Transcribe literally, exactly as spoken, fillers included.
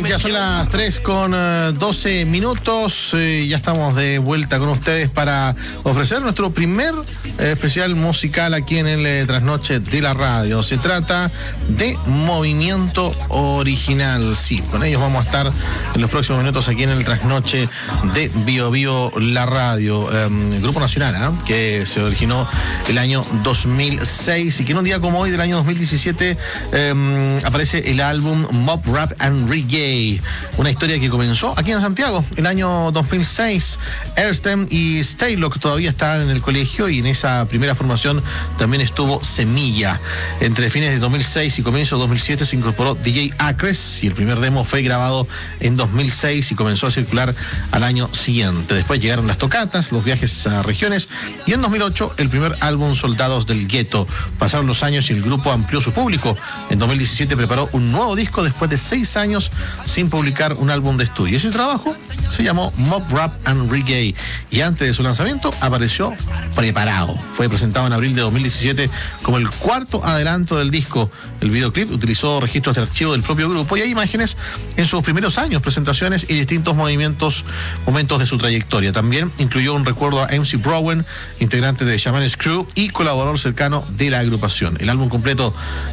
Ya son las tres con doce minutos, eh, ya estamos de vuelta con ustedes para ofrecer nuestro primer eh, especial musical aquí en el eh, Trasnoche de la Radio. Se trata de Movimiento Original. Sí, con ellos vamos a estar en los próximos minutos aquí en el Trasnoche de Bio Bio La Radio, eh, grupo nacional, ¿eh? que se originó el año dos mil seis y que en un día como hoy del año dos mil diecisiete eh, aparece el álbum Mob Rap and Reggae, una historia que comenzó aquí en Santiago el año dos mil seis. Erstem y Staylock todavía estaban en el colegio y en esa primera formación también estuvo Semilla. Entre fines de dos mil seis y comienzo de dos mil siete se incorporó D J Acres y el primer demo fue grabado en dos mil seis y comenzó a circular al año siguiente. Después llegaron las tocatas, los viajes a regiones y en dos mil ocho el primer álbum Soldados del Gueto. Pasaron los años y el grupo amplió su público. En dos mil diecisiete preparó un nuevo disco después de seis años sin publicar un álbum de estudio. Ese trabajo se llamó Mob Rap and Reggae y antes de su lanzamiento apareció Preparado. Fue presentado en abril de dos mil diecisiete como el cuarto adelanto del disco. El videoclip utilizó registros de archivo del propio grupo y hay imágenes en sus primeros años, presentaciones y distintos movimientos, momentos de su trayectoria. También incluyó un recuerdo a M C Browen, integrante de Shaman's Crew y colaborador cercano de la agrupación. El álbum completo